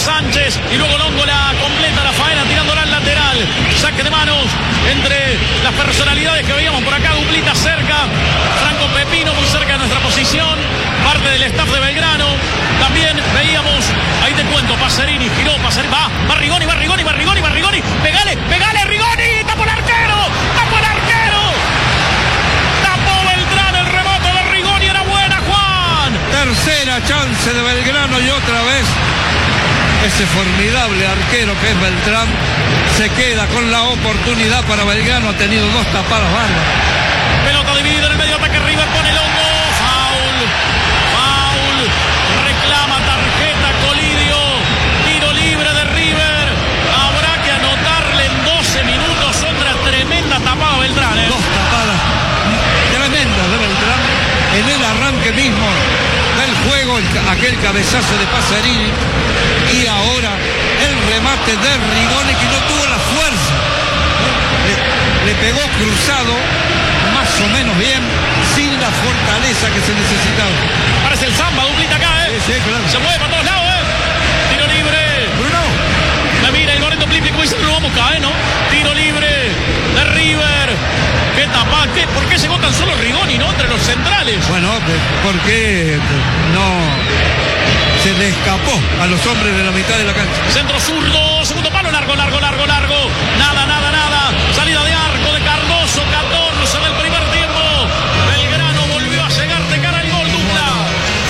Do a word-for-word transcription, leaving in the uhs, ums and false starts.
Sánchez y luego Longo la completa la faena tirándola al lateral. Saque de manos entre las personalidades que veíamos por acá. Duplita cerca. Franco Pepino muy cerca de nuestra posición. Parte del staff de Belgrano. También veíamos, ahí te cuento, Pacerini, giró, Pacerini, va, va Rigoni, va Rigoni, va Rigoni, va Rigoni. Pegale, pegale Rigoni. Tapó el arquero, tapó el arquero. Tapó Beltrán, el rebote de Rigoni era buena, Juan. Tercera chance de Belgrano y otra vez ese formidable arquero que es Beltrán se queda con la oportunidad para Belgrano. Ha tenido dos tapadas bárbaras. Pelota dividida en el medio ataque. River pone Longo. Foul. Foul. Reclama tarjeta Colidio. Tiro libre de River. Habrá que anotarle en doce minutos otra tremenda tapada Beltrán. ¿eh? Dos tapadas tremendas de Beltrán en el arranque mismo del juego, el, aquel cabezazo de Pacerini y ahora el remate de Rigoni que no tuvo la fuerza, le, le pegó cruzado más o menos bien, sin la fortaleza que se necesitaba. Parece el Zamba, duplita acá, ¿eh? Sí, sí, claro. Se mueve para todos lados, ¿eh? Tiro libre. Bruno. Me mira el Loreto Plipi, como dice Bruno Boca, ¿eh? ¿No? Tiro libre de River. ¿Qué tapa? ¿Qué? ¿Por qué llegó tan solo Rigoni, no? Entre los centrales. Bueno, porque no se le escapó a los hombres de la mitad de la cancha. Centro zurdo, segundo palo, largo, largo.